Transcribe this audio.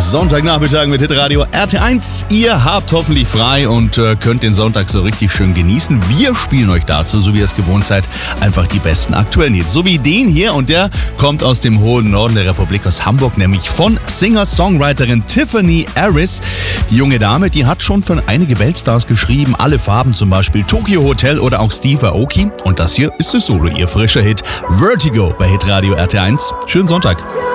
Sonntagnachmittag mit Hitradio RT1. Ihr habt hoffentlich frei und könnt den Sonntag so richtig schön genießen. Wir spielen euch dazu, so wie ihr es gewohnt seid, einfach die besten aktuellen Hits. So wie den hier, und der kommt aus dem hohen Norden der Republik, aus Hamburg, nämlich von Singer-Songwriterin Tiffany Harris. Die junge Dame, die hat schon für einige Weltstars geschrieben, Alle Farben zum Beispiel, Tokyo Hotel oder auch Steve Aoki. Und das hier ist das Solo, ihr frischer Hit Vertigo bei Hitradio RT1. Schönen Sonntag.